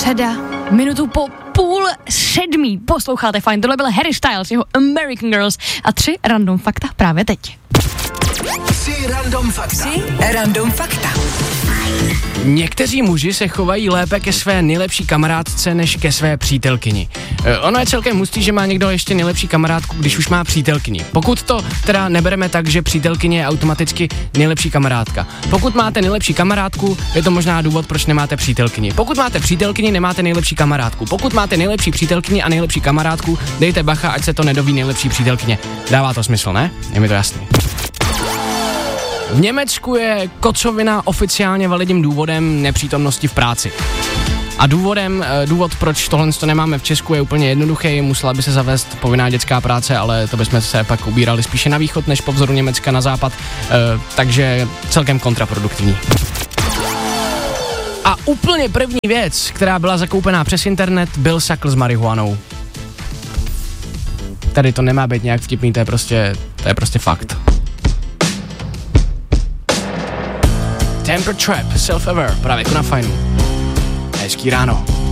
Středa, minutu po 6:30 posloucháte fajn. Tohle byl Harry Styles, jeho American Girls a 3 random fakta právě teď. 3 random fakta. Někteří muži se chovají lépe ke své nejlepší kamarádce než ke své přítelkyni. Ono je celkem hustý, že má někdo ještě nejlepší kamarádku, když už má přítelkyni. Pokud to teda nebereme tak, že přítelkyně je automaticky nejlepší kamarádka. Pokud máte nejlepší kamarádku, je to možná důvod, proč nemáte přítelkyni. Pokud máte přítelkyni, nemáte nejlepší kamarádku. Pokud máte nejlepší přítelkyni a nejlepší kamarádku, dejte bacha, ať se to nedoví nejlepší přítelkyně. Dává to smysl, ne? Je mi to jasný. V Německu je kocovina oficiálně validním důvodem nepřítomnosti v práci. A důvod, proč tohle nemáme v Česku, je úplně jednoduchý. Musela by se zavést povinná dětská práce, ale to bychom se pak ubírali spíše na východ, než po vzoru Německa na západ. Takže celkem kontraproduktivní. A úplně první věc, která byla zakoupená přes internet, byl sakl s marihuanou. Tady to nemá být nějak vtipný, to je prostě fakt. Temper Trap, Self-Aware, právě jako na fajnu. Hezký ráno.